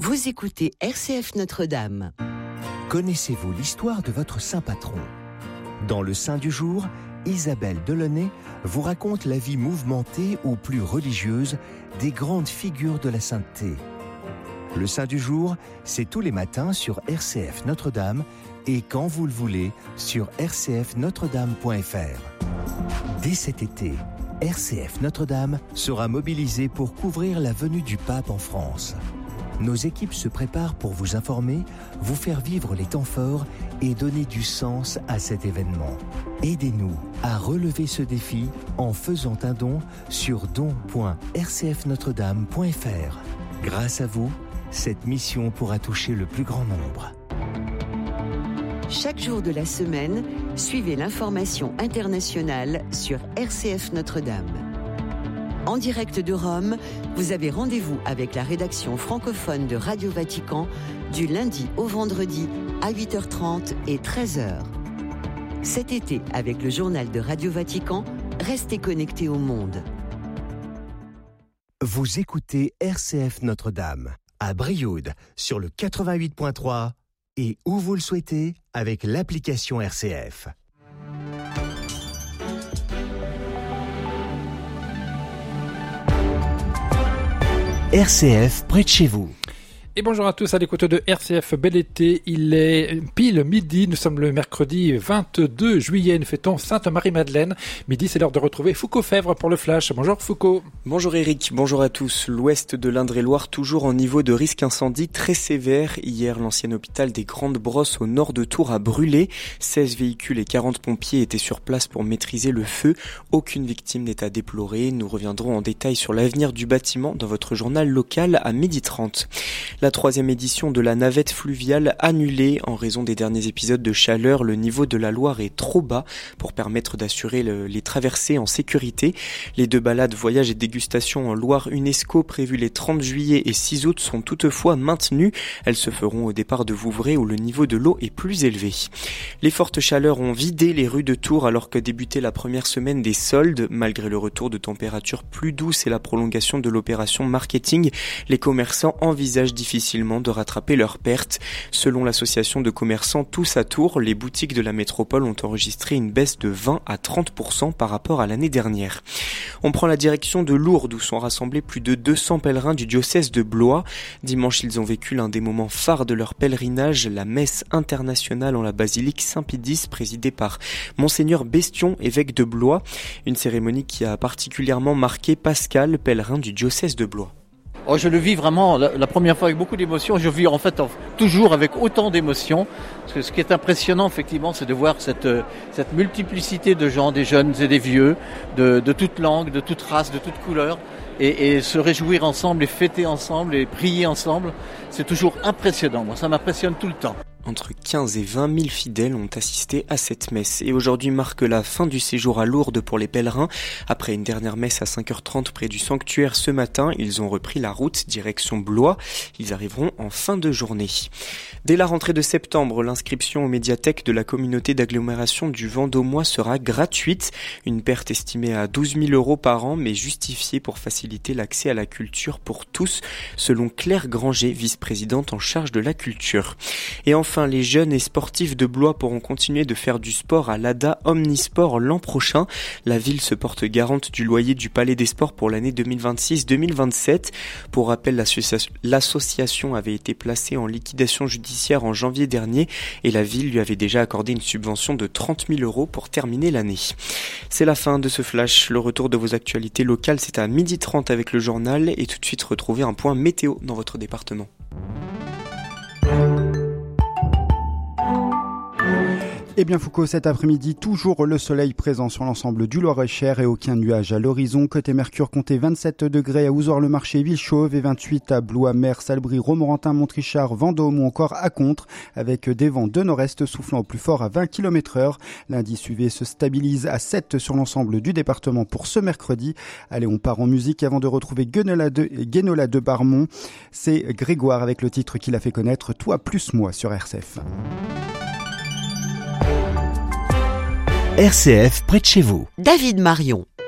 Vous écoutez RCF Notre-Dame. Connaissez-vous l'histoire de votre saint patron ? Dans le Saint du jour, Isabelle Delaunay vous raconte la vie mouvementée ou plus religieuse des grandes figures de la sainteté. Le Saint du jour, c'est tous les matins sur RCF Notre-Dame et quand vous le voulez sur rcfnotredame.fr. Dès cet été, RCF Notre-Dame sera mobilisée pour couvrir la venue du pape en France. Nos équipes se préparent pour vous informer, vous faire vivre les temps forts et donner du sens à cet événement. Aidez-nous à relever ce défi en faisant un don sur don.rcfnotredame.fr. Grâce à vous, cette mission pourra toucher le plus grand nombre. Chaque jour de la semaine, suivez l'information internationale sur RCF Notre-Dame. En direct de Rome, vous avez rendez-vous avec la rédaction francophone de Radio Vatican du lundi au vendredi à 8h30 et 13h. Cet été, avec le journal de Radio Vatican, restez connectés au monde. Vous écoutez RCF Notre-Dame à Brioude sur le 88.3 et où vous le souhaitez avec l'application RCF. RCF près de chez vous. Et bonjour à tous à l'écoute de RCF, bel été, il est pile midi, nous sommes le mercredi 22 juillet, nous fêtons Sainte-Marie-Madeleine. Midi, c'est l'heure de retrouver Foucault Fèvre pour le Flash. Bonjour Foucault. Bonjour Eric, bonjour à tous. L'ouest de l'Indre-et-Loire toujours en niveau de risque incendie très sévère. Hier, l'ancien hôpital des Grandes Brosses au nord de Tours a brûlé. 16 véhicules et 40 pompiers étaient sur place pour maîtriser le feu. Aucune victime n'est à déplorer. Nous reviendrons en détail sur l'avenir du bâtiment dans votre journal local à 12h30. La troisième édition de la navette fluviale annulée en raison des derniers épisodes de chaleur. Le niveau de la Loire est trop bas pour permettre d'assurer les traversées en sécurité. Les deux balades voyage et dégustation en Loire UNESCO prévues les 30 juillet et 6 août sont toutefois maintenues. Elles se feront au départ de Vouvray où le niveau de l'eau est plus élevé. Les fortes chaleurs ont vidé les rues de Tours alors que débutait la première semaine des soldes. Malgré le retour de températures plus douces et la prolongation de l'opération marketing, les commerçants envisagent difficilement de rattraper leurs pertes. Selon l'association de commerçants Tous à Tours, les boutiques de la métropole ont enregistré une baisse de 20 à 30% par rapport à l'année dernière. On prend la direction de Lourdes où sont rassemblés plus de 200 pèlerins du diocèse de Blois. Dimanche, ils ont vécu l'un des moments phares de leur pèlerinage, la messe internationale en la basilique Saint-Pédis présidée par Monseigneur Bestion, évêque de Blois. Une cérémonie qui a particulièrement marqué Pascal, pèlerin du diocèse de Blois. Oh, je le vis vraiment la première fois avec beaucoup d'émotion. Je vis en fait toujours avec autant d'émotion. Parce que ce qui est impressionnant, effectivement, c'est de voir cette multiplicité de gens, des jeunes et des vieux, de toutes langues, de toutes races, de toutes couleurs. Et se réjouir ensemble et fêter ensemble et prier ensemble, c'est toujours impressionnant. Moi, ça m'impressionne tout le temps. Entre 15 et 20 000 fidèles ont assisté à cette messe. Et aujourd'hui marque la fin du séjour à Lourdes pour les pèlerins. Après une dernière messe à 5h30 près du sanctuaire ce matin, ils ont repris la route direction Blois. Ils arriveront en fin de journée. Dès la rentrée de septembre, l'inscription aux médiathèques de la communauté d'agglomération du Vendômois sera gratuite. Une perte estimée à 12 000 € par an, mais justifiée pour faciliter l'accès à la culture pour tous, selon Claire Granger, vice-présidente en charge de la culture. Et enfin, les jeunes et sportifs de Blois pourront continuer de faire du sport à l'ADA Omnisport l'an prochain. La ville se porte garante du loyer du Palais des Sports pour l'année 2026-2027. Pour rappel, l'association avait été placée en liquidation judiciaire en janvier dernier et la ville lui avait déjà accordé une subvention de 30 000 € pour terminer l'année. C'est la fin de ce flash. Le retour de vos actualités locales, c'est à 12h30 avec le journal et tout de suite retrouver un point météo dans votre département. Eh bien Foucault, cet après-midi, toujours le soleil présent sur l'ensemble du Loir-et-Cher et aucun nuage à l'horizon. Côté Mercure, comptez 27 degrés à Ouzor-le-Marché, Villechauve et 28 à Blois, Mer, Salbris, Romorantin, Montrichard, Vendôme ou encore à Contres avec des vents de nord-est soufflant au plus fort à 20 km/h. L'indice UV se stabilise à 7 sur l'ensemble du département pour ce mercredi. Allez, on part en musique avant de retrouver Guénola de Barmont. C'est Grégoire avec le titre qu'il a fait connaître, Toi plus moi sur RCF. RCF près de chez vous. David Marion.